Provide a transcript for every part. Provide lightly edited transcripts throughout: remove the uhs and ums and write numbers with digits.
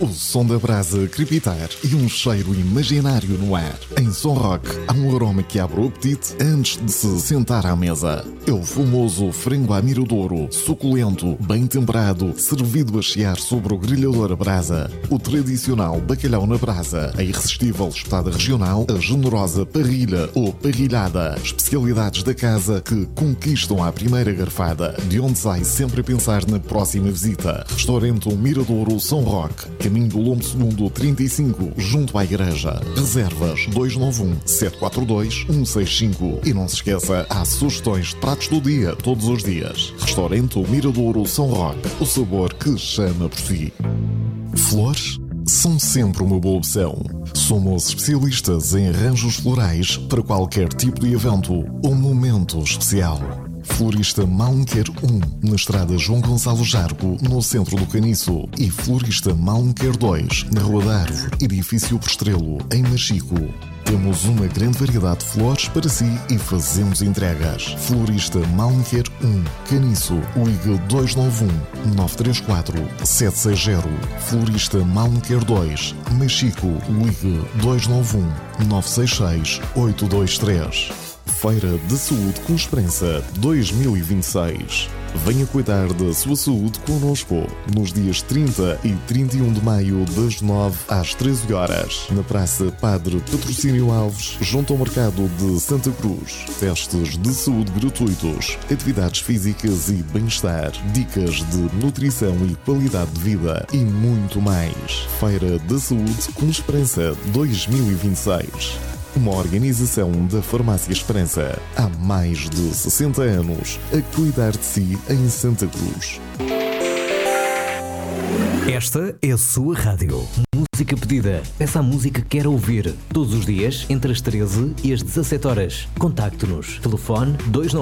O som da brasa crepitar e um cheiro imaginário no ar. Em Som Rock, há um aroma que abre o apetite antes de se sentar à mesa. É o famoso frango à miradouro, suculento, bem temperado, servido a chiar sobre o grelhador a brasa. O tradicional bacalhau na brasa, a irresistível espetada regional, a generosa parrilha ou parrilhada. Especialidades da casa que conquistam à primeira garfada, de onde sai sempre a pensar na próxima visita. Restaurante Miradouro Som Rock, caminho do Lombo Segundo 35, junto à igreja. Reservas 291-742-165. E não se esqueça, há sugestões de pratos do dia, todos os dias. Restaurante Miradouro Som Rock, o sabor que chama por si. Flores são sempre uma boa opção. Somos especialistas em arranjos florais para qualquer tipo de evento ou momento especial. Florista Malmequer 1, na estrada João Gonçalo Jarco, no centro do Caniço. E Florista Malmequer 2, na Rua da Árvore, edifício Postrelo, em Machico. Temos uma grande variedade de flores para si e fazemos entregas. Florista Malmequer 1, Caniço, ligue 291-934-760. Florista Malmequer 2, Machico, ligue 291-966-823. Feira de Saúde com Esperança 2026. Venha cuidar da sua saúde connosco nos dias 30 e 31 de maio, das 9 às 13 horas, na Praça Padre Patrocínio Alves, junto ao Mercado de Santa Cruz. Testes de saúde gratuitos, atividades físicas e bem-estar, dicas de nutrição e qualidade de vida e muito mais. Feira da Saúde com Esperança 2026. Uma organização da Farmácia Esperança. Há mais de 60 anos a cuidar de si em Santa Cruz. Esta é a sua rádio. Música pedida. Peça a música que quer ouvir. Todos os dias, entre as 13 e as 17 horas. Contacte-nos. Telefone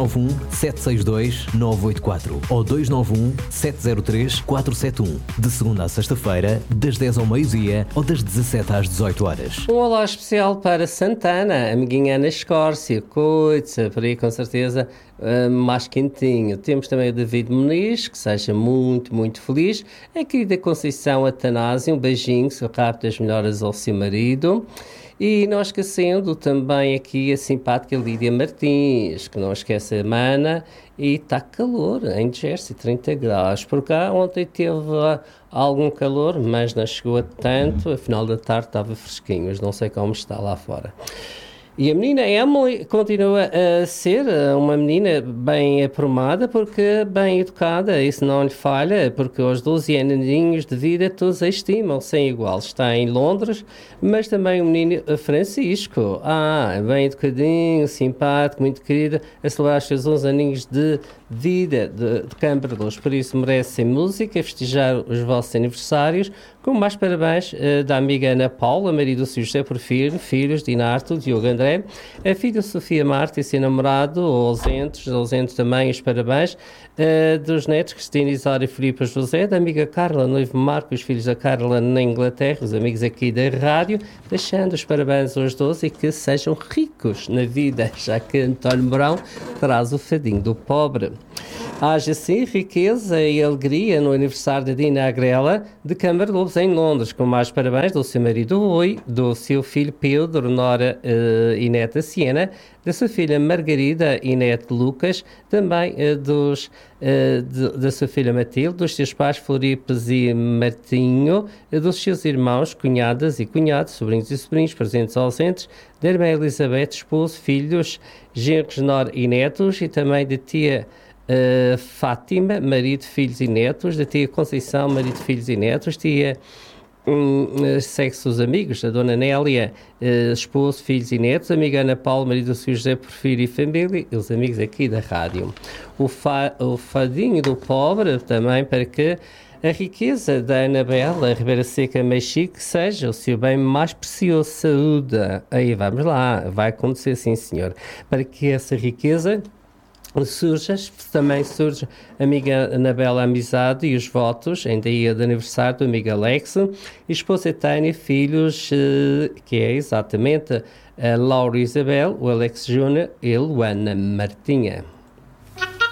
291-762-984 ou 291-703-471. De segunda à sexta-feira, das 10 ao meio-dia ou das 17 às 18 horas. Um olá especial para Santana, amiguinha Ana Escórcia. Cuide-se, por aí com certeza mais quentinho. Temos também o David Muniz, que seja muito, muito feliz. A querida Conceição Atanásio, um beijinho, seu rápido das melhoras ao seu marido. E não esquecendo também aqui a simpática Lídia Martins, que não esquece a mana, e está calor em Jersey, 30 graus. Por cá ontem teve algum calor, mas não chegou a tanto, a final da tarde estava fresquinho, mas não sei como está lá fora. E a menina Emily continua a ser uma menina bem aprumada, porque bem educada, isso não lhe falha, porque aos 12 aninhos de vida todos a estimam, sem igual. Está em Londres, mas também o menino Francisco, bem educadinho, simpático, muito querido, a celebrar os seus 11 aninhos de vida de Câmara de Luz. Por isso merecem música, festejar os vossos aniversários, com mais parabéns da amiga Ana Paula, marido do Sr. José Porfírio, filhos Dinarto, Diogo André, a filha Sofia Marta e seu namorado, ausentes também os parabéns, dos netos Cristina, Isário, Filipe e José, da amiga Carla, noivo Marco, os filhos da Carla na Inglaterra, os amigos aqui da rádio, deixando os parabéns aos 12 e que sejam ricos na vida, já que António Mourão traz o fadinho do pobre. Haja sim riqueza e alegria no aniversário de Dina Agrela de Câmara de Lobos em Londres, com mais parabéns do seu marido Rui, do seu filho Pedro, Nora e neta Siena, da sua filha Margarida e neto Lucas, também da sua filha Matilde, dos seus pais Floripes e Martinho, dos seus irmãos, cunhadas e cunhados, sobrinhos e sobrinhos, presentes ou ausentes, da irmã Elizabeth, esposo, filhos, genros, nora e netos, e também da tia Fátima, marido, filhos e netos, da tia Conceição, marido, filhos e netos, tia sexos amigos, da dona Nélia, esposo, filhos e netos, amiga Ana Paula, marido do Sr. José Porfírio e família, e os amigos aqui da rádio. O fadinho do pobre também, para que a riqueza da Anabela Ribeira Seca Mexique seja o seu bem mais precioso, saúde. Aí vamos lá, vai acontecer sim, senhor. Para que essa riqueza também surge a amiga Anabela Amizade e os votos em dia de aniversário do amigo Alex, esposa Tânia, filhos, que é exatamente a Laura Isabel, o Alex Júnior e a Luana Martinha.